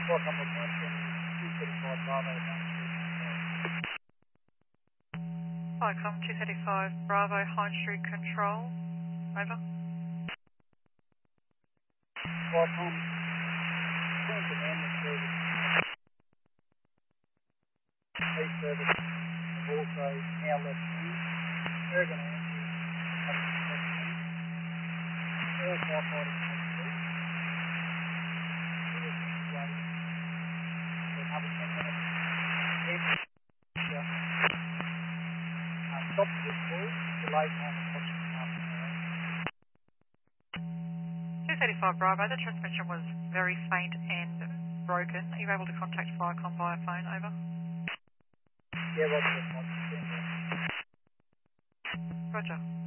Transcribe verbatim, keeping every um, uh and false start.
Welcome to two thirty-five Bravo, High Street. Vicom two thirty-five Bravo, High Street Control. Over. Welcome. Transit ambulance service. Police service have also now left in. They're going to answer up to seventeen. All firefighters on street. We're situated for another ten minutes. Ambulance uh, stop this call. Delayed time approximately half an hour. two thirty-five Bravo, the transmission was very faint and broken. Are you able to contact Vicom via phone? Over. Yeah, Roger. Roger.